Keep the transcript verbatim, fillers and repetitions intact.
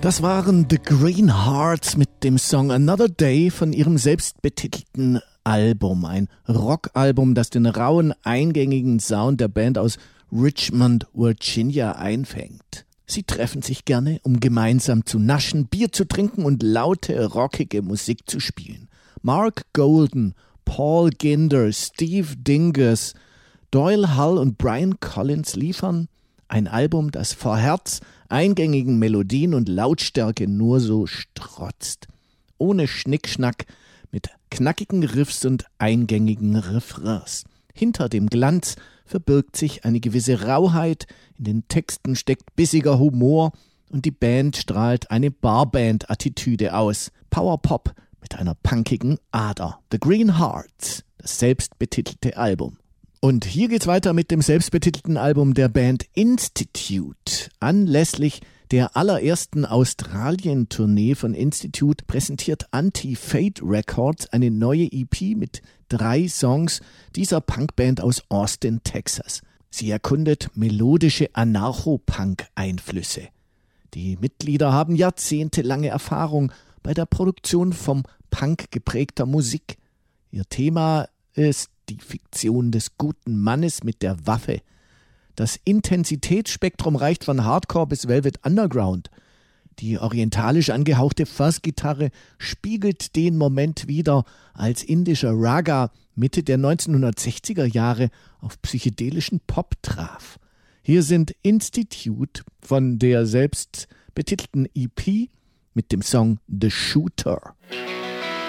Das waren The Green Hearts mit dem Song Another Day von ihrem selbstbetitelten Album. Ein Rockalbum, das den rauen, eingängigen Sound der Band aus Richmond, Virginia einfängt. Sie treffen sich gerne, um gemeinsam zu naschen, Bier zu trinken und laute, rockige Musik zu spielen. Mark Golden, Paul Ginder, Steve Dingus, Doyle Hull und Brian Collins liefern ein Album, das vor Herz, eingängigen Melodien und Lautstärke nur so strotzt. Ohne Schnickschnack, mit knackigen Riffs und eingängigen Refrains. Hinter dem Glanz verbirgt sich eine gewisse Rauheit, in den Texten steckt bissiger Humor und die Band strahlt eine Barband-Attitüde aus. Powerpop mit einer punkigen Ader. The Green Hearts, das selbstbetitelte Album. Und hier geht's weiter mit dem selbstbetitelten Album der Band Institute. Anlässlich der allerersten Australien-Tournee von Institute präsentiert Anti-Fate Records eine neue E P mit drei Songs dieser Punkband aus Austin, Texas. Sie erkundet melodische Anarcho-Punk-Einflüsse. Die Mitglieder haben jahrzehntelange Erfahrung bei der Produktion vom Punk geprägter Musik. Ihr Thema ist die Fiktion des guten Mannes mit der Waffe. Das Intensitätsspektrum reicht von Hardcore bis Velvet Underground. Die orientalisch angehauchte Fuzz-Gitarre spiegelt den Moment wider, als indischer Raga Mitte der neunzehnhundertsechziger Jahre auf psychedelischen Pop traf. Hier sind Institute von der selbst betitelten E P mit dem Song The Shooter.